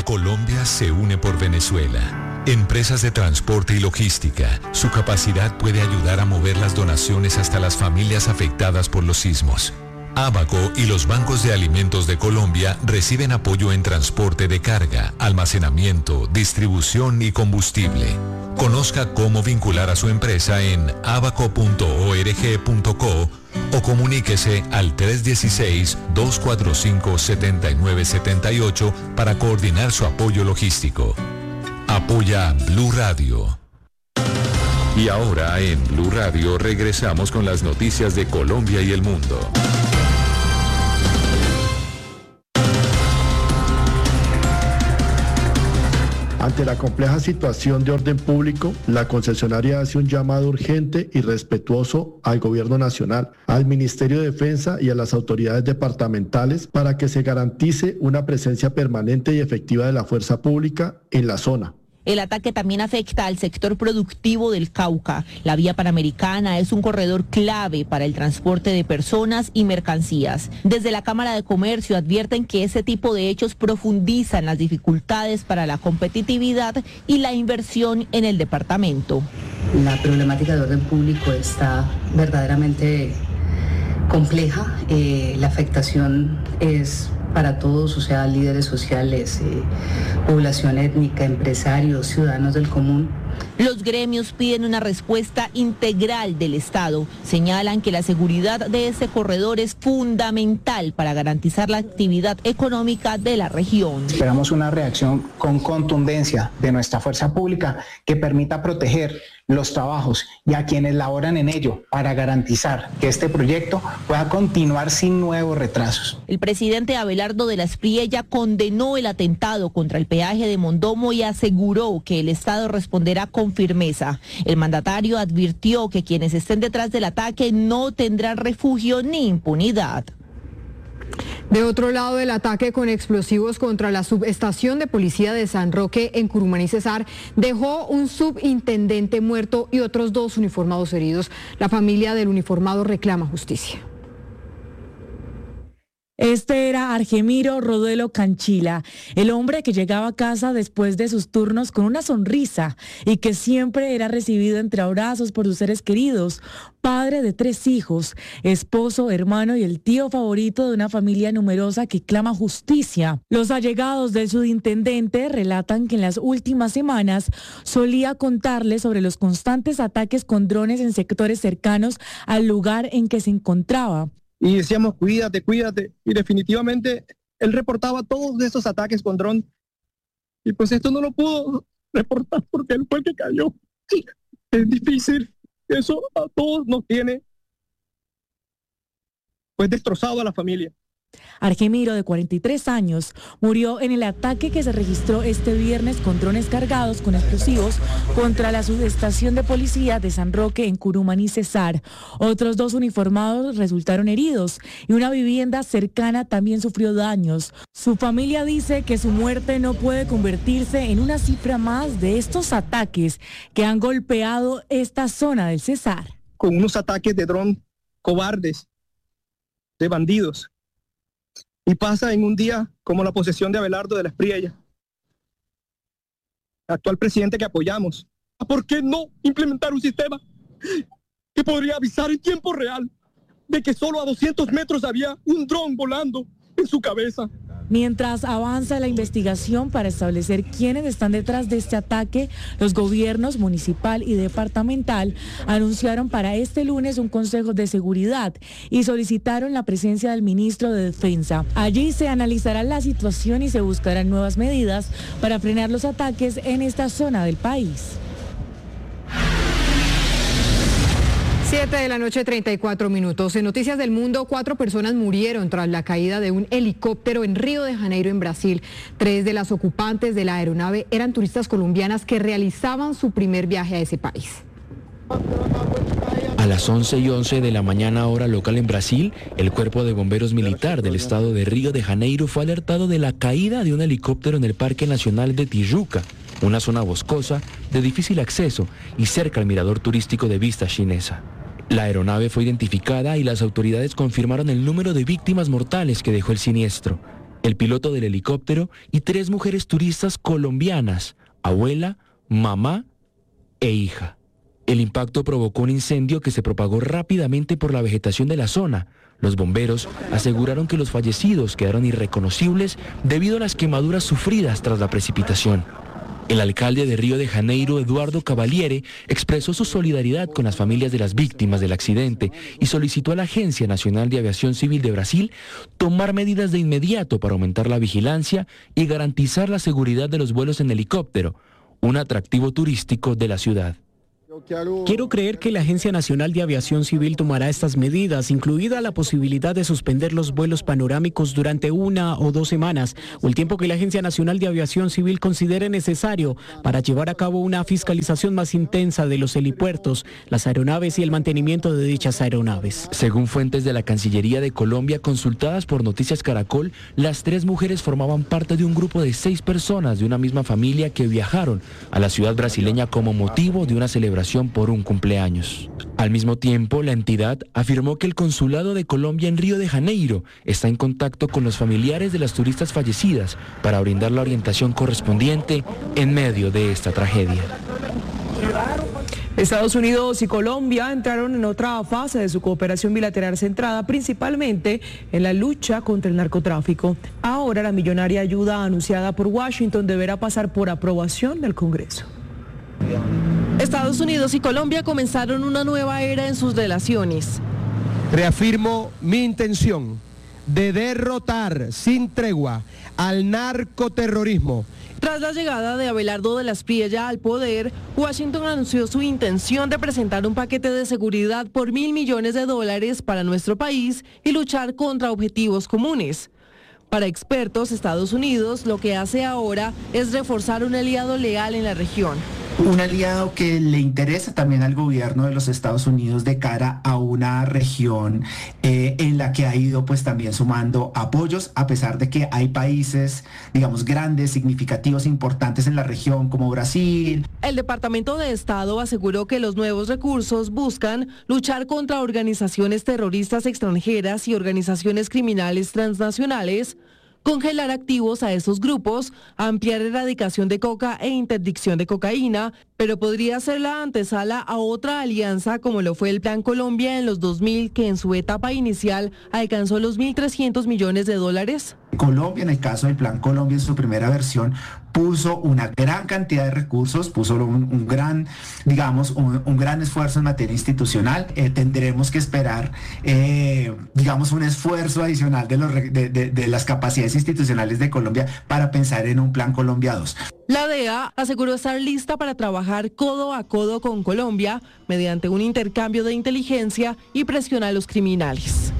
Colombia se une por Venezuela. Empresas de transporte y logística. Su capacidad puede ayudar a mover las donaciones hasta las familias afectadas por los sismos. Abaco y los bancos de alimentos de Colombia reciben apoyo en transporte de carga, almacenamiento, distribución y combustible. Conozca cómo vincular a su empresa en abaco.org.co o comuníquese al 316-245-7978 para coordinar su apoyo logístico. Apoya Blue Radio. Y ahora en Blue Radio regresamos con las noticias de Colombia y el mundo. Ante la compleja situación de orden público, la concesionaria hace un llamado urgente y respetuoso al Gobierno Nacional, al Ministerio de Defensa y a las autoridades departamentales para que se garantice una presencia permanente y efectiva de la fuerza pública en la zona. El ataque también afecta al sector productivo del Cauca. La vía panamericana es un corredor clave para el transporte de personas y mercancías. Desde la Cámara de Comercio advierten que ese tipo de hechos profundizan las dificultades para la competitividad y la inversión en el departamento. La problemática de orden público está verdaderamente compleja. La afectación es para todos, o sea, líderes sociales, población étnica, empresarios, ciudadanos del común. Los gremios piden una respuesta integral del Estado. Señalan que la seguridad de ese corredor es fundamental para garantizar la actividad económica de la región. Esperamos una reacción con contundencia de nuestra fuerza pública que permita proteger los trabajos y a quienes laboran en ello para garantizar que este proyecto pueda continuar sin nuevos retrasos. El presidente Abelardo de la Espriella condenó el atentado contra el peaje de Mondomo y aseguró que el Estado responderá con firmeza. El mandatario advirtió que quienes estén detrás del ataque no tendrán refugio ni impunidad. De otro lado, el ataque con explosivos contra la subestación de policía de San Roque en Curumaní, Cesar, dejó un subintendente muerto y otros 2 uniformados heridos. La familia del uniformado reclama justicia. Este era Argemiro Rodelo Canchila, el hombre que llegaba a casa después de sus turnos con una sonrisa y que siempre era recibido entre abrazos por sus seres queridos, padre de 3 hijos, esposo, hermano y el tío favorito de una familia numerosa que clama justicia. Los allegados del subintendente relatan que en las últimas semanas solía contarles sobre los constantes ataques con drones en sectores cercanos al lugar en que se encontraba. Y decíamos, cuídate, cuídate. Y definitivamente él reportaba todos esos ataques con dron. Y pues esto no lo pudo reportar porque él fue el que cayó. Es difícil. Eso a todos nos tiene pues destrozado a la familia. Argemiro, de 43 años, murió en el ataque que se registró este viernes con drones cargados con explosivos contra la subestación de policía de San Roque en Curumaní, Cesar. Otros 2 uniformados resultaron heridos y una vivienda cercana también sufrió daños. Su familia dice que su muerte no puede convertirse en una cifra más de estos ataques que han golpeado esta zona del Cesar. Con unos ataques de dron cobardes, de bandidos. Y pasa en un día como la posesión de Abelardo de la Espriella, actual presidente que apoyamos. ¿Por qué no implementar un sistema que podría avisar en tiempo real de que solo a 200 metros había un dron volando en su cabeza? Mientras avanza la investigación para establecer quiénes están detrás de este ataque, los gobiernos municipal y departamental anunciaron para este lunes un consejo de seguridad y solicitaron la presencia del ministro de Defensa. Allí se analizará la situación y se buscarán nuevas medidas para frenar los ataques en esta zona del país. 7:34 p.m. En Noticias del Mundo, 4 personas murieron tras la caída de un helicóptero en Río de Janeiro, en Brasil. 3 de las ocupantes de la aeronave eran turistas colombianas que realizaban su primer viaje a ese país. A las 11:11 de la mañana, hora local en Brasil, el Cuerpo de Bomberos Militar del estado de Río de Janeiro fue alertado de la caída de un helicóptero en el Parque Nacional de Tijuca, una zona boscosa de difícil acceso y cerca al mirador turístico de Vista Chinesa. La aeronave fue identificada y las autoridades confirmaron el número de víctimas mortales que dejó el siniestro. el piloto del helicóptero y 3 mujeres turistas colombianas, abuela, mamá e hija. El impacto provocó un incendio que se propagó rápidamente por la vegetación de la zona. Los bomberos aseguraron que los fallecidos quedaron irreconocibles debido a las quemaduras sufridas tras la precipitación. El alcalde de Río de Janeiro, Eduardo Cavaliere, expresó su solidaridad con las familias de las víctimas del accidente y solicitó a la Agencia Nacional de Aviación Civil de Brasil tomar medidas de inmediato para aumentar la vigilancia y garantizar la seguridad de los vuelos en helicóptero, un atractivo turístico de la ciudad. Quiero creer que la Agencia Nacional de Aviación Civil tomará estas medidas, incluida la posibilidad de suspender los vuelos panorámicos durante 1 o 2 semanas, o el tiempo que la Agencia Nacional de Aviación Civil considere necesario para llevar a cabo una fiscalización más intensa de los helipuertos, las aeronaves y el mantenimiento de dichas aeronaves. Según fuentes de la Cancillería de Colombia consultadas por Noticias Caracol, las 3 mujeres formaban parte de un grupo de 6 personas de una misma familia que viajaron a la ciudad brasileña como motivo de una celebración por un cumpleaños. Al mismo tiempo, la entidad afirmó que el Consulado de Colombia en Río de Janeiro está en contacto con los familiares de las turistas fallecidas para brindar la orientación correspondiente en medio de esta tragedia. Estados Unidos y Colombia entraron en otra fase de su cooperación bilateral centrada principalmente en la lucha contra el narcotráfico. Ahora la millonaria ayuda anunciada por Washington deberá pasar por aprobación del Congreso. Estados Unidos y Colombia comenzaron una nueva era en sus relaciones. Reafirmo mi intención de derrotar sin tregua al narcoterrorismo. Tras la llegada de Abelardo de la Espriella al poder, Washington anunció su intención de presentar un paquete de seguridad por $1.000 millones para nuestro país y luchar contra objetivos comunes. Para expertos, Estados Unidos lo que hace ahora es reforzar un aliado leal en la región. Un aliado que le interesa también al gobierno de los Estados Unidos de cara a una región en la que ha ido pues también sumando apoyos, a pesar de que hay países, digamos, grandes, significativos, importantes en la región como Brasil. El Departamento de Estado aseguró que los nuevos recursos buscan luchar contra organizaciones terroristas extranjeras y organizaciones criminales transnacionales, congelar activos a esos grupos, ampliar erradicación de coca e interdicción de cocaína, pero podría ser la antesala a otra alianza como lo fue el Plan Colombia en los 2000, que en su etapa inicial alcanzó los $1.300 millones. Colombia, en el caso del Plan Colombia en su primera versión, puso una gran cantidad de recursos, puso un gran esfuerzo en materia institucional. Tendremos que esperar, un esfuerzo adicional de las capacidades institucionales de Colombia para pensar en un Plan Colombia 2. La DEA aseguró estar lista para trabajar codo a codo con Colombia mediante un intercambio de inteligencia y presión a los criminales.